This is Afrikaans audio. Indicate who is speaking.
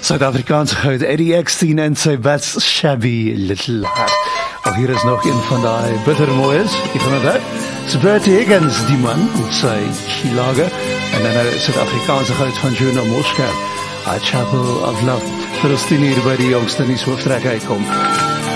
Speaker 1: Suid-Afrikaanse goud, Eddie Eckstein en sy That's Shabby Little Heart. Al hier is nog een van die bittermooies, jy van het uit. It's Bertie Higgins, die man, met sy Chilaga, en dan Suid-Afrikaanse goud van Juno Moschka, A Chapel of Love, vir ons 10 uur by die jongste nuus hooftrek uitkom.